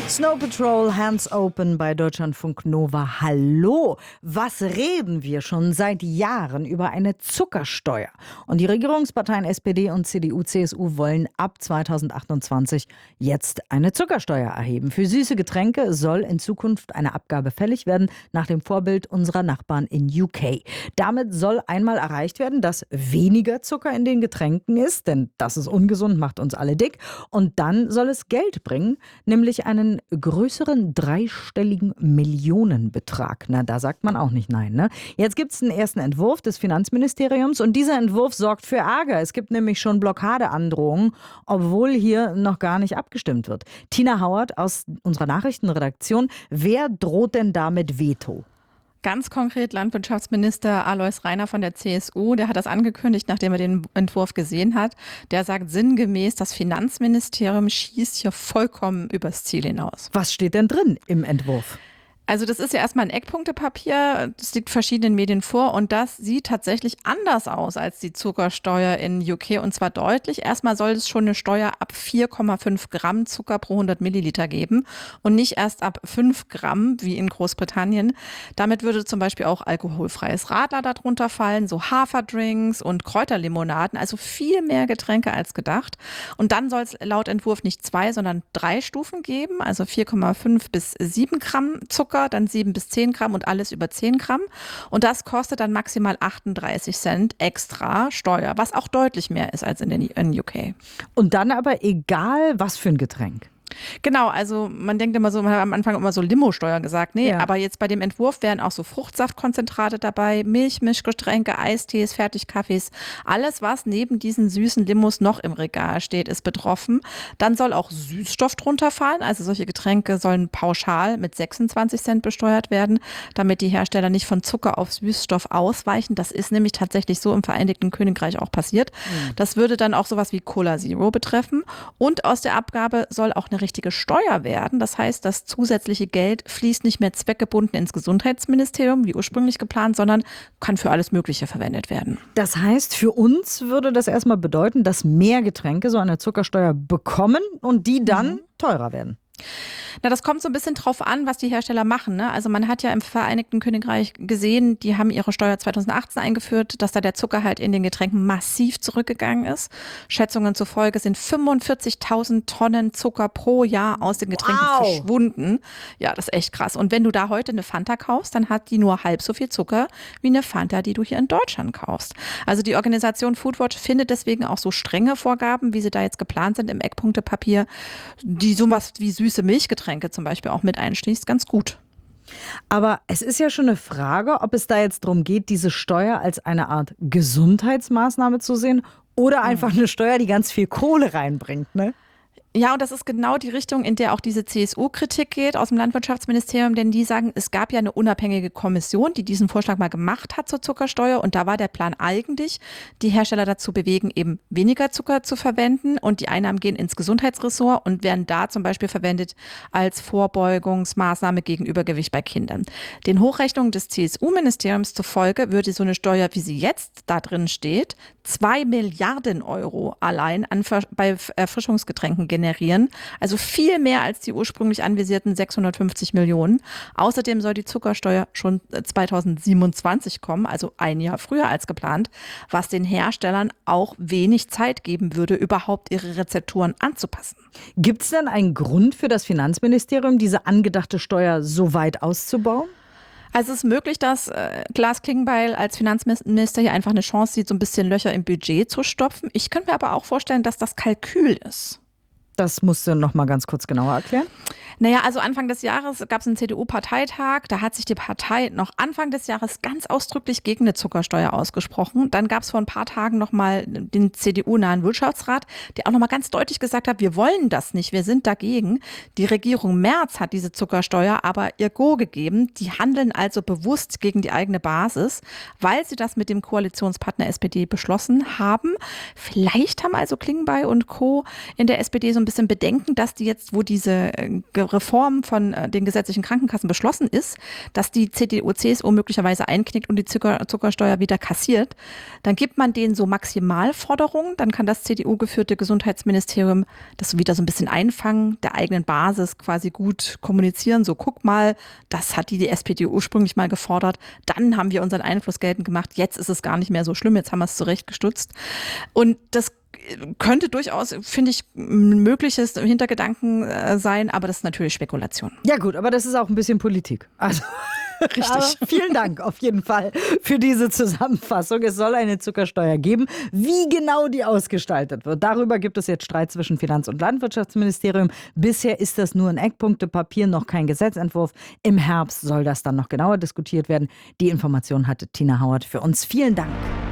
Snow Patrol, Hands Open bei Deutschlandfunk Nova. Hallo, was reden wir schon seit Jahren über eine Zuckersteuer? Und die Regierungsparteien SPD und CDU, CSU wollen ab 2028 jetzt eine Zuckersteuer erheben. Für süße Getränke soll in Zukunft eine Abgabe fällig werden, nach dem Vorbild unserer Nachbarn in UK. Damit soll einmal erreicht werden, dass weniger Zucker in den Getränken ist, denn das ist ungesund, macht uns alle dick. Und dann soll es Geld bringen, nämlich einen größeren dreistelligen Millionenbetrag. Na, da sagt man auch nicht nein, ne? Jetzt gibt es einen ersten Entwurf des Finanzministeriums und dieser Entwurf sorgt für Ärger. Es gibt nämlich schon Blockadeandrohungen, obwohl hier noch gar nicht abgestimmt wird. Tina Hauert aus unserer Nachrichtenredaktion. Wer droht denn da mit Veto? Ganz konkret Landwirtschaftsminister Alois Rainer von der CSU, der hat das angekündigt, nachdem er den Entwurf gesehen hat. Der sagt sinngemäß, das Finanzministerium schießt hier vollkommen übers Ziel hinaus. Was steht denn drin im Entwurf? Also das ist ja erstmal ein Eckpunktepapier, das liegt verschiedenen Medien vor und das sieht tatsächlich anders aus als die Zuckersteuer in UK und zwar deutlich. Erstmal soll es schon eine Steuer ab 4,5 Gramm Zucker pro 100 Milliliter geben und nicht erst ab 5 Gramm wie in Großbritannien. Damit würde zum Beispiel auch alkoholfreies Radler darunter fallen, so Haferdrinks und Kräuterlimonaden, also viel mehr Getränke als gedacht. Und dann soll es laut Entwurf nicht 2, sondern 3 Stufen geben, also 4,5 bis 7 Gramm Zucker, dann 7 bis 10 Gramm und alles über 10 Gramm. Und das kostet dann maximal 38 Cent extra Steuer, was auch deutlich mehr ist als in UK. Und dann aber egal, was für ein Getränk. Genau, also man denkt immer so, man hat am Anfang immer so Limo-Steuer gesagt. Nee, Ja. aber jetzt bei dem Entwurf wären auch so Fruchtsaftkonzentrate dabei, Milch, Mischgetränke, Eistees, Fertigkaffees. Alles, was neben diesen süßen Limos noch im Regal steht, ist betroffen. Dann soll auch Süßstoff drunter fallen. Also solche Getränke sollen pauschal mit 26 Cent besteuert werden, damit die Hersteller nicht von Zucker auf Süßstoff ausweichen. Das ist nämlich tatsächlich so im Vereinigten Königreich auch passiert. Das würde dann auch sowas wie Cola Zero betreffen. Und aus der Abgabe soll auch eine richtige Steuer werden. Das heißt, das zusätzliche Geld fließt nicht mehr zweckgebunden ins Gesundheitsministerium, wie ursprünglich geplant, sondern kann für alles Mögliche verwendet werden. Das heißt, für uns würde das erstmal bedeuten, dass mehr Getränke so eine Zuckersteuer bekommen und die dann teurer werden. Na, das kommt so ein bisschen drauf an, was die Hersteller machen, ne? Also man hat ja im Vereinigten Königreich gesehen, die haben ihre Steuer 2018 eingeführt, dass da der Zuckergehalt in den Getränken massiv zurückgegangen ist. Schätzungen zufolge sind 45.000 Tonnen Zucker pro Jahr aus den Getränken verschwunden. Ja, das ist echt krass. Und wenn du da heute eine Fanta kaufst, dann hat die nur halb so viel Zucker wie eine Fanta, die du hier in Deutschland kaufst. Also die Organisation Foodwatch findet deswegen auch so strenge Vorgaben, wie sie da jetzt geplant sind im Eckpunktepapier, die sowas wie süße Milchgetränke zum Beispiel auch mit einschließt, ganz gut. Aber es ist ja schon eine Frage, ob es da jetzt darum geht, diese Steuer als eine Art Gesundheitsmaßnahme zu sehen oder einfach eine Steuer, die ganz viel Kohle reinbringt, ne? Ja, und das ist genau die Richtung, in der auch diese CSU-Kritik geht aus dem Landwirtschaftsministerium, denn die sagen, es gab ja eine unabhängige Kommission, die diesen Vorschlag mal gemacht hat zur Zuckersteuer und da war der Plan eigentlich, die Hersteller dazu bewegen, eben weniger Zucker zu verwenden und die Einnahmen gehen ins Gesundheitsressort und werden da zum Beispiel verwendet als Vorbeugungsmaßnahme gegen Übergewicht bei Kindern. Den Hochrechnungen des CSU-Ministeriums zufolge würde so eine Steuer, wie sie jetzt da drin steht, 2 Milliarden Euro allein bei Erfrischungsgetränken generieren. Also viel mehr als die ursprünglich anvisierten 650 Millionen. Außerdem soll die Zuckersteuer schon 2027 kommen, also ein Jahr früher als geplant, was den Herstellern auch wenig Zeit geben würde, überhaupt ihre Rezepturen anzupassen. Gibt es denn einen Grund für das Finanzministerium, diese angedachte Steuer so weit auszubauen? Also es ist möglich, dass Klaas Klingbeil als Finanzminister hier einfach eine Chance sieht, so ein bisschen Löcher im Budget zu stopfen. Ich könnte mir aber auch vorstellen, dass das Kalkül ist. Das musst du noch mal ganz kurz genauer erklären. Naja, also Anfang des Jahres gab es einen CDU-Parteitag. Da hat sich die Partei noch Anfang des Jahres ganz ausdrücklich gegen eine Zuckersteuer ausgesprochen. Dann gab es vor ein paar Tagen noch mal den CDU-nahen Wirtschaftsrat, der auch noch mal ganz deutlich gesagt hat, wir wollen das nicht, wir sind dagegen. Die Regierung Merz hat diese Zuckersteuer aber ihr Go gegeben. Die handeln also bewusst gegen die eigene Basis, weil sie das mit dem Koalitionspartner SPD beschlossen haben. Vielleicht haben also Klingbeil und Co. in der SPD so ein bisschen Bedenken, dass die jetzt, wo diese Reform von den gesetzlichen Krankenkassen beschlossen ist, dass die CDU, CSU möglicherweise einknickt und die Zuckersteuer wieder kassiert, dann gibt man denen so Maximalforderungen, dann kann das CDU-geführte Gesundheitsministerium das wieder so ein bisschen einfangen, der eigenen Basis quasi gut kommunizieren, so guck mal, das hat die SPD ursprünglich mal gefordert, dann haben wir unseren Einfluss geltend gemacht, jetzt ist es gar nicht mehr so schlimm, jetzt haben wir es zurechtgestutzt. Und das könnte durchaus, finde ich, ein mögliches Hintergedanken sein, aber das ist natürlich Spekulation. Ja gut, aber das ist auch ein bisschen Politik. Also richtig. Vielen Dank auf jeden Fall für diese Zusammenfassung. Es soll eine Zuckersteuer geben. Wie genau die ausgestaltet wird, darüber gibt es jetzt Streit zwischen Finanz- und Landwirtschaftsministerium. Bisher ist das nur ein Eckpunktepapier, noch kein Gesetzentwurf. Im Herbst soll das dann noch genauer diskutiert werden. Die Information hatte Tina Hauert für uns. Vielen Dank.